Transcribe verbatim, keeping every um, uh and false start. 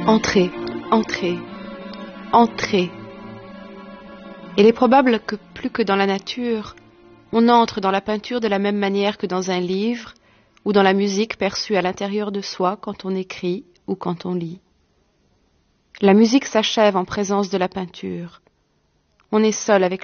Entrez, entrez, entrez. Il est probable que plus que dans la nature, on entre dans la peinture de la même manière que dans un livre ou dans la musique perçue à l'intérieur de soi quand on écrit ou quand on lit. La musique s'achève en présence de la peinture. On est seul avec